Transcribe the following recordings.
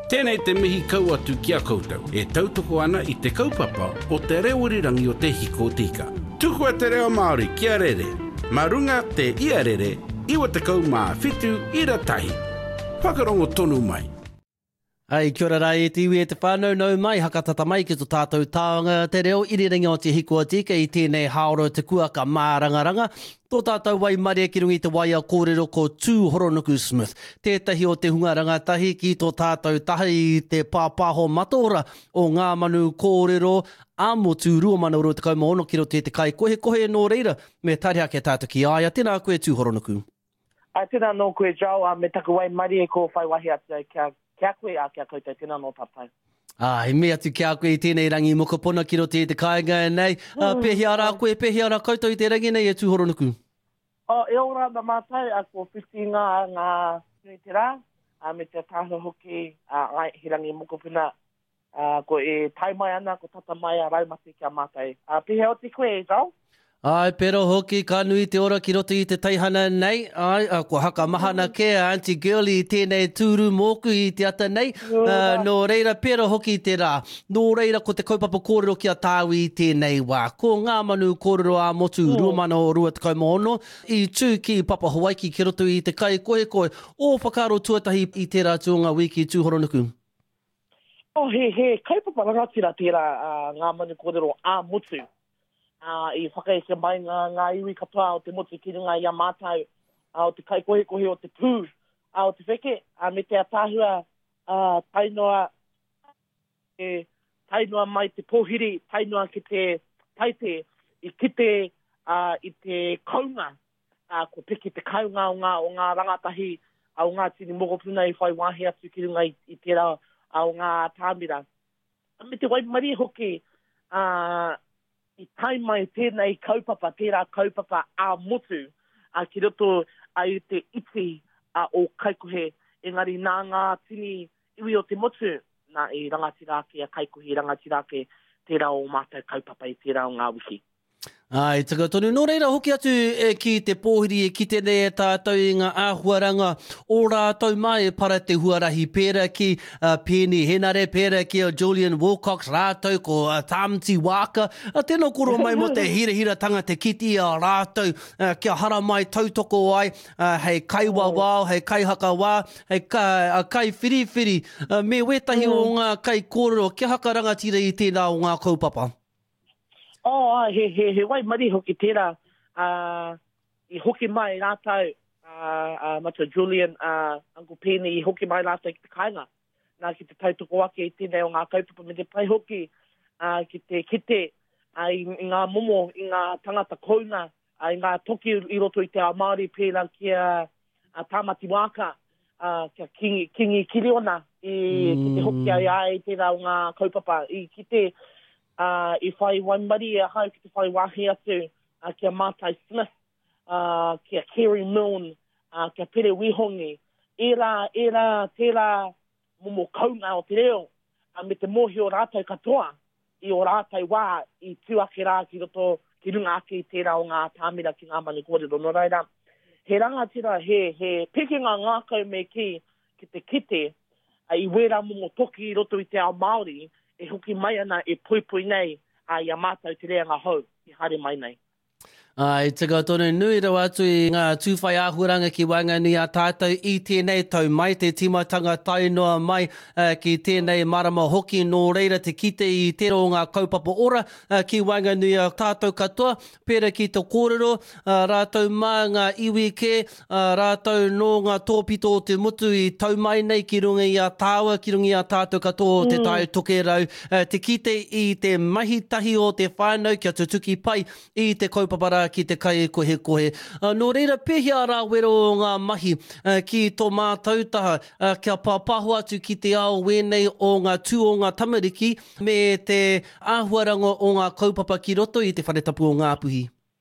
Tēnei te mihi kau atu ki a koutou. E tautoko ana I te kaupapa o te reorirangi o te hiko tika. Tuku a te reo Māori kia rere. Marunga te ia rere, iwa te kau mā whitu ira tahi. Whakarongo tonu mai. Ai, kia ora rai, te iwi e te whānau nau mai, hakatata mai ki tō tātou tāonga te reo, iriringa o te hikoa tika I tēnei haoro te kuaka mārangaranga. Tō tātou wai maria ki rungi te waia kōrero ko Tūhoronuku Smith. Tētahi o te hunga rangatahi ki tō tātou tahi I te pāpāho matora o ngā manu kōrero āmotu rua mana uro te kaumaono ki roto te kai kohe nō reira me tariha ke tātou ki aia. Tēnā koe Tūhoronuku. Tēnā nō koe jau, me taku wai maria ko whai wahi atu kia koe a kia koutou, tēnā nō tātou. He mea tu kia koe I tēnei rangi mokopona ki roto te kāinga nei. Pehi ara koe, pehi ara koutou I te rangi nei e Tūhoronuku. E ora na mātai a ko whiti ngā nui te rā, me te tāho hoki he rangi mokopuna ko e tai mai ana, ko tata mai a raumati kia mātai. Pehi o te koe e jau? Ai, pero hoki ka nui te ora ki roto I te taihana nei. Ai, ko haka mahana ke Auntie Girlie I tēnei tūru mōku I te ata nei. Nō reira, pero hoki te rā. Nō reira, ko te kaupapa kōrero kia tāu I tēnei wā. Ko ngā manu kōrero a motu ruamana o rua te kaumaono. I tū ki Papa Hawaii ki roto I te kai koe. O whakaro tuatahi I te rātua ngā wiki Tūhoronuku. He kaupapa rangatira tērā ngā manu kōrero a motu. I whakaeke mai ngā iwi katoa o te motu ki runga I a mātau, o te kai kohe o te pū, o te wheke, me te atahua tainoa mai te pōhiri, tainoa ki te taite, I kite I te kaunga, ko piki te kaunga o ngā rangatahi, o ngā tini mokopuna I whai wāhi atu ki runga I tērā o ngā tāmira. Me te waimari hoki, I tai mai tēnei kaupapa, tērā kaupapa a motu, ki roto ai te iti o kaikohe, engari nā ngā tini iwi o te motu, nā I rangatirake a kaikohe, rangatirake tērā o mātou kaupapa I tērā o ngā wiki. Ai, taka tonu. Nō reira, hoki atu ki te pōhiri ki tēnei e tātou I ngā āhuaranga o rātou mai para te huarahi pēra ki Penny Henare, pēra ki o Julian Wilcox, rātou ko Tamti Waka. Tēnā koro mai mo te hira te kiti a rātou kia hara mai tautoko ai, hei kai wawao, hei kai haka wā, hei kai whiriwhiri, me wetahi o ngā kai kōrero, kia haka rangatira I tēnā o ngā kaupapa. He wai mari hoki tērā, I hoki mai rātau, mata Julian, Uncle Penny, I hoki mai rātau ki te kainga. Nā ki te tautoko ake I tēnei o ngā kaupapa me te pai hoki, ki te kite, I ngā momo, I ngā tangata kounga, I ngā toki I roto I te ao Māori pēra kia Tāmati Waka, kia Kingi Kiriona, ki te hoki ai tērā o ngā kaupapa, I ki te I whai waimari a hau ki te whai wahi atu kia Mātai Smith, kia Kerry Milne, kia Pere Wihongi. Tērā momo kaunga o te reo, me te mohi o rātou katoa, I o rātou wā, I tuake rā ki roto ki runga ake I tērā o ngā tāmira ki ngā manu kōrero. Nō reira, he rangatira, he pekinga ngākau me ki te kite, I wera momo toki I roto I te ao Māori, e hoki mai ana e pui nei a mātou te rea ngā hau, I hare mai nei. Ai, taka tonu nui rawa atu I ngā tūwhai āhuranga ki Wainganui a tātou I tēnei tau mai, te timatanga tainoa mai ki tēnei marama hoki nō reira te kite I tēro o ngā kaupapa ora ki Wainganui a tātou katoa, pēra ki te kōrero, rātou mā ngā iwi ke, rātou no ngā tōpito o te mutu I tau mai nei ki runga I a tāua, ki runga I a tātou katoa o te tai toke rau, te kite I te mahitahi o te whānau kia tutuki pai I te kaupapara ki te kai kohe. Nō reira, pehia rā wero o ngā mahi ki tō mātautaha kia pāpahu atu ki te ao wenei o ngā tū o ngā tamariki me te āhuaranga o ngā kaupapa ki roto I te whanetapu o ngā puhi.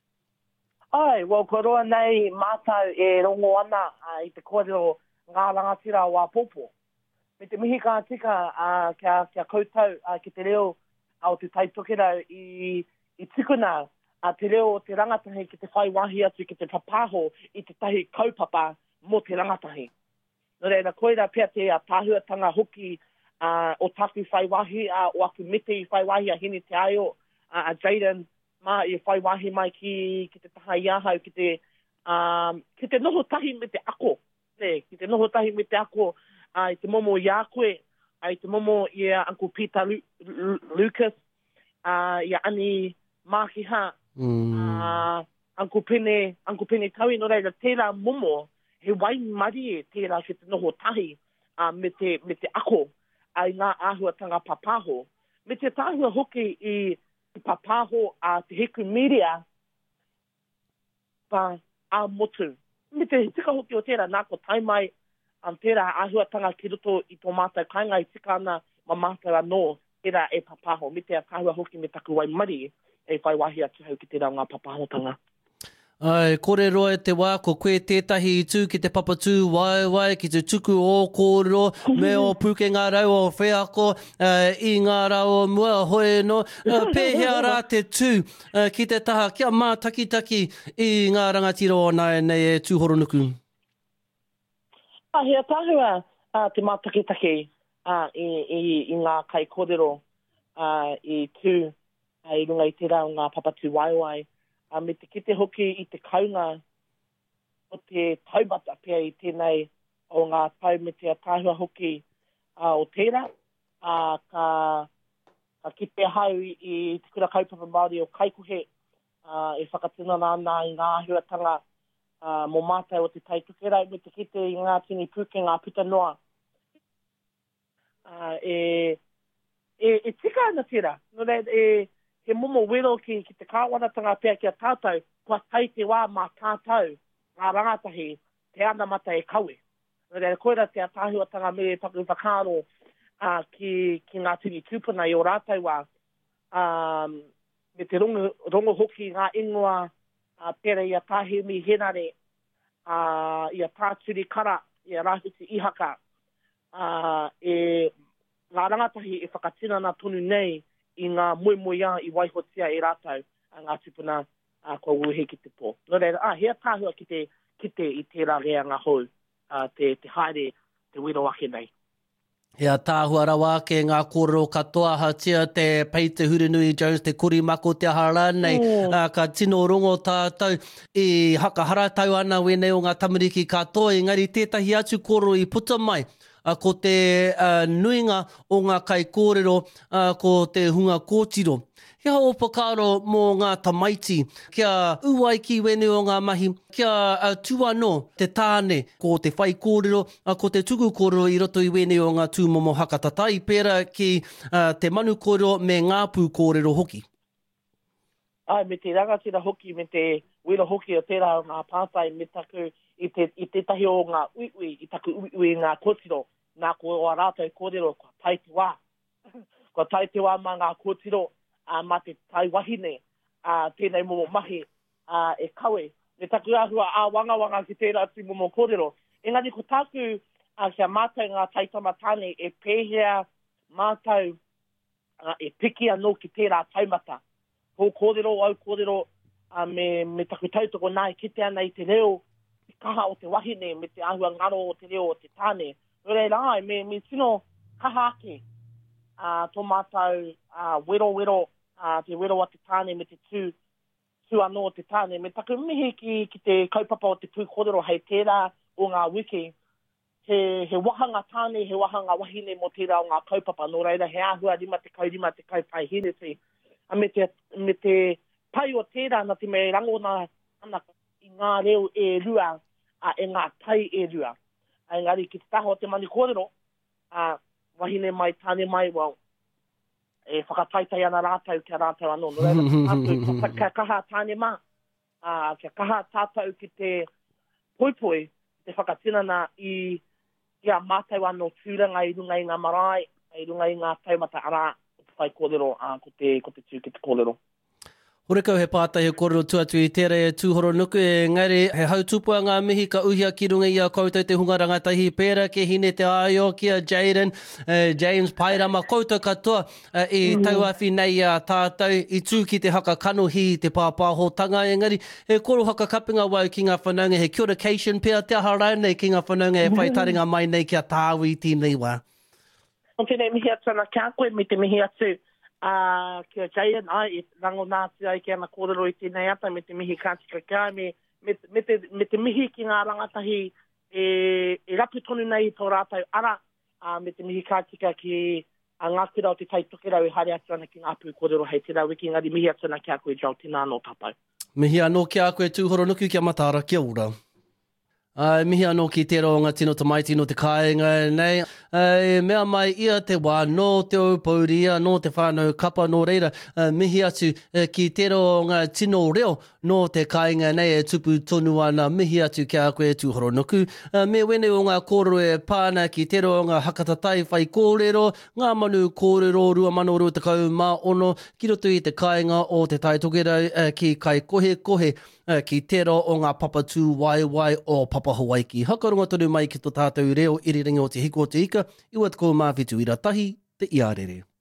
Ai, ko roa nei mātau e rongo ana I te kōrero ngā rangatira o a popo. Me te mihi kā tika kia koutou ki te reo au te taitokera I tikuna te reo o te rangatahi ki te whai wahi atu ki te papaho I te tahi kaupapa mo te rangatahi. Nō reira, koera pia te tāhuatanga hoki o taku whaiwahi, o aku mete I whaiwahi a hini te aio, a Jaden, I whaiwahi mai ki te taha iahau, ki te noho tahi me te ako, ki te noho tahi me te ako, I te momo I a koe, I te momo I Uncle Peter Lucas, I ani Makiha, Uncle Pene Taui, no reira, tērā momo, he wai mari e tērā ki te noho tahi, me te ako, ai ngā āhuatanga papaho. Me te tāhua hoki I papaho a te heku media, pa a motu. Me te tika hoki o tērā nā ko taimai, tērā āhuatanga ki roto I tō mātai kainga I tika ana ma mātai anō, tērā e papaho. Me te tāhua hoki me taku wai mari, e whaiwahi atu hau ki tērā ngā papahotanga. Ai, kore roa te wā, ko koe tētahi I tū ki te papatū wai, ki te tuku o kōrero, me o puke ngā rau o wheako, I ngā rau o mua hoe no, pēhea rā te tū, ki te taha, kia mā taki I ngā rangatiro o nei e tūhoronuku. Hea tāhua, te mā taki, I ngā kai kōrero, I tū, I runga I tērā o ngā papatū wai, me te kite hoki I te kaunga o te taumata pia I tēnei o ngā tau me te tāhua hoki o tērā. Ka kite hau I te kura kaupapa Māori o Kaikohe e whakatinana ana I ngā ahuatanga mō mātai o te taitukera me te kite I ngā tini puke ngā puta noa. E tika ana tērā. No rei, he momo wero ki te kāwanatanga pia ki a tātou, kua tai te wā mā tātou, ngā rangatahi, te ana mata e kaue. Rere koera te atahuatanga me taku whakaro ki ngā tini tūpuna I o rātou wā, me te rongo hoki ngā ingoa, pera I a tāhemi henare, I a tāturi kara, I a rāhuti ihaka, ngā rangatahi e whakatinana tonu nei, I ngā moemoea I waihotia e rātou ngā tupuna kua uhe ki te pō. No reira, hea tāhua ki te I tērā rea ngā hou, te haere, te wero ake nei. Hea tāhua rawa ke ngā kōrero katoa hatia te Peter Hurunui Jones, te kuri mako te ahara nei, ka tino rongo tātou I hakahara tau ana wenei o ngā tamariki katoa, engari tētahi atu kōrero I puta mai, ko te nuinga o ngā kai kōrero, ko te hunga kōtiro. Kia o pakaro mō ngā tamaiti, kia uai ki wene o ngā mahi, kia tuano te tāne ko te whai kōrero, ko te tuku kōrero I roto I wene o ngā tūmomo hakatatai, pera ki te manu kōrero me ngā pū kōrero hoki. Me te rangatira hoki, me te wera hoki o tērā o ngā pātai, me taku I te tahi o ngā uiui, I taku uiui ngā kōtiro, nā ko o rātou kōrero, kua tai te wā. Kua tai te wā mā ngā kōtiro, mā te tai wahine, tēnei momo mahi, e kawe. Me taku ahua wanga ki tērā tu momo kōrero. Engari ko tāku, kia mātou ngā taitama tāne, e pēhea mātou, e piki anō ki tērā taumata. Ko kōrero, au kōrero, me taku tautoko nai, kite ana I te reo, kaha o te wahine, me te ahua ngaro o te reo o te tāne. Rei rai, me tino kaha ake tō mātou wero, te wero o te tāne me te tū anō o te tāne. Me taku mihi ki te kaupapa o te pū kōrero hei tērā o ngā wiki. He wahanga tāne, he wahanga wahine mo tērā o ngā kaupapa. Nō reira, he ahua rima te kai pai hireti. Me te pai o tērā na te me rangona ana I ngā reo e rua, e ngā tai e rua. Engari, ki te taho o te mani kōrero, wahine mai, tāne mai, e whakataitai ana rātau kia rātau anō. Kia kaha tāne mā, kia kaha tātau ki te poipoi, te whakatinana I a mātau anō tūranga I runga I ngā marae, I runga I ngā taumata ara, o te whai kōrero, ko te tū ki te kōrero. Horekau he pātai he kōrero tuatu I tērā e tūhoro nuku e ngare he hautupua ngā mihi ka uhia ki runga I a koutou te hunga rangatahi pēra ke hine te aio kia Jaden, James Pairama koutou katoa I tauawhi nei a tātou I tū ki te haka kanohi te pāpāhotanga engari he koro haka kapinga wau ki ngā whanaunga he communication pia te aha rau nei ki ngā whanaunga he whaitaringa mai nei kia tāwi tēnei wā. O tēnei mihi atu ana kia koe, me te mihi atu kia Jayan, e rango nāti ai ki ana kōrero i tēnei ata, me te mihi kātika kia, me te mihi ki ngā rangatahi e rapu tonu nei i tō rātau ara, me te mihi kātika ki a ngā kura o te taitoke rau e hare atu ana ki ngā pū kōrero hei te rau i ki ngari mihi atu ana kia koe jau tina anō tāpau. Mihi anō kia koe tūhoro nuku kia Matara, kia ora. Mihi anō ki te ronga tino te mai tino te kāinga nei. Mea mai ia te wā no te aupauria, no te whānau kapa no reira. Mihi atu ki te ronga tino reo no te kāinga nei e tupu tonu ana mihi atu kia koe tūhoro nuku. Me wene o ngā kōrero e pāna ki te ronga hakatatai whai kōrero, ngā manu kōrero 2020 ki roto i te kāinga o te taitokerau ki kai kohe ki te ro o ngā papatū waiwai o Papa Hawaii. Hakaronga tonu mai ki tō tātou reo iriringi o te hiko o te ika, iwa te kou mawhitu ira tahi, te iarere.